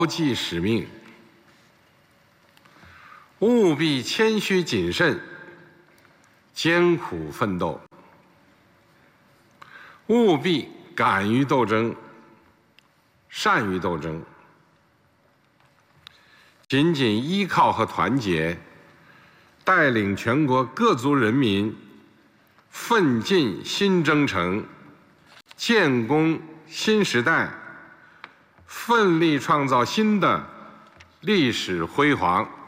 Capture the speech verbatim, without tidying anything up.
记使命，务必谦虚谨慎，艰苦奋斗，务必敢于斗争，善于斗争。紧紧依靠和团结，带领全国各族人民奋进新征程，建功新时代，奋力创造新的历史辉煌。